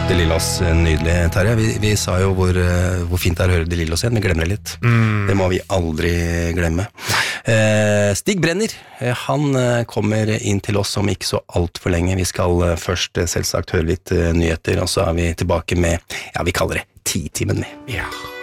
De Lillos, nydelig, Terje. Vi sa jo hvor fint det å høre De Lillos igjen, vi glemmer det litt. Det må vi aldri glemme. Stig Brenner, han kommer inn til oss om ikke så alt for lenge. Vi skal først selvsagt høre litt nyheter, og så er vi tilbake med, ja, vi kaller det 10-timen med. Ja.